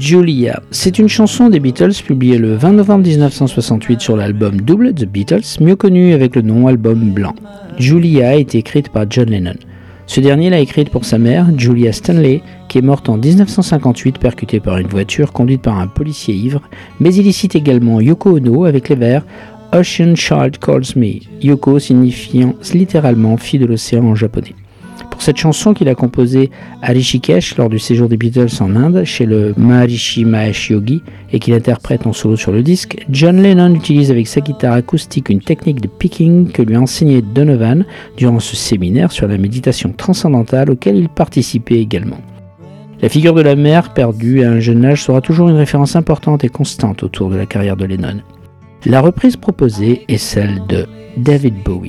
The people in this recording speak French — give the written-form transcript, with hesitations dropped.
Julia, c'est une chanson des Beatles publiée le 20 novembre 1968 sur l'album double The Beatles, mieux connu avec le nom album blanc. Julia a été écrite par John Lennon. Ce dernier l'a écrite pour sa mère, Julia Stanley, qui est morte en 1958 percutée par une voiture conduite par un policier ivre, mais il y cite également Yoko Ono avec les vers Ocean Child Calls Me, Yoko signifiant littéralement fille de l'océan en japonais. Pour cette chanson qu'il a composée à Rishikesh lors du séjour des Beatles en Inde, chez le Maharishi Mahesh Yogi, et qu'il interprète en solo sur le disque, John Lennon utilise avec sa guitare acoustique une technique de picking que lui a enseignée Donovan durant ce séminaire sur la méditation transcendantale auquel il participait également. La figure de la mère, perdue à un jeune âge, sera toujours une référence importante et constante autour de la carrière de Lennon. La reprise proposée est celle de David Bowie.